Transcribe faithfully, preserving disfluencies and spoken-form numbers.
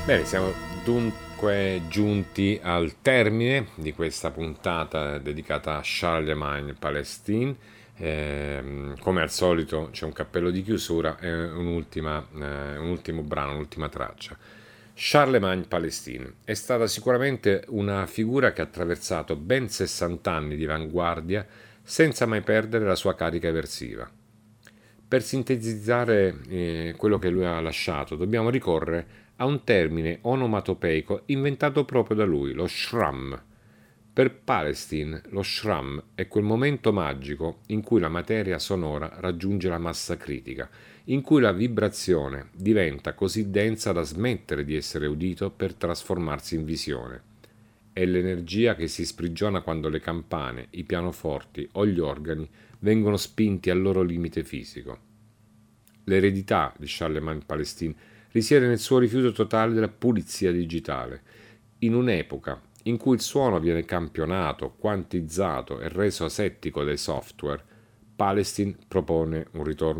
Bene, siamo dunque giunti al termine di questa puntata dedicata a Charlemagne Palestine. Ehm, come al solito c'è un cappello di chiusura e un'ultima, eh, un ultimo brano, un'ultima traccia. Charlemagne Palestine è stata sicuramente una figura che ha attraversato ben sessanta anni di avanguardia senza mai perdere la sua carica eversiva. Per sintetizzare eh, quello che lui ha lasciato, dobbiamo ricorrere a un termine onomatopeico inventato proprio da lui, lo shram. Per Palestine, lo shram è quel momento magico in cui la materia sonora raggiunge la massa critica, in cui la vibrazione diventa così densa da smettere di essere udito per trasformarsi in visione. È l'energia che si sprigiona quando le campane, i pianoforti o gli organi vengono spinti al loro limite fisico. L'eredità di Charlemagne Palestine risiede nel suo rifiuto totale della pulizia digitale. In un'epoca in cui il suono viene campionato, quantizzato e reso asettico dai software, Palestine propone un ritorno